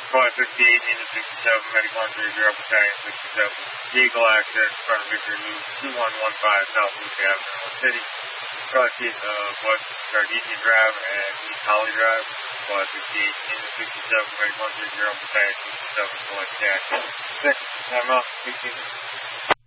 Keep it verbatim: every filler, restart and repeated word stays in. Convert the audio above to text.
Squad fifty-eight, Unit sixty-seven, Medic one three zero, Battalion sixty-seven. Vehicle accident in front of Victor News, two one one five South Lucy Avenue, North City. Crossing uh, West Gardenia Drive and East Holly Drive. Squad fifty-eight, Unit sixty-seven, Medic one three zero, Battalion sixty-seven, Select Jack. six, time out, sixteen.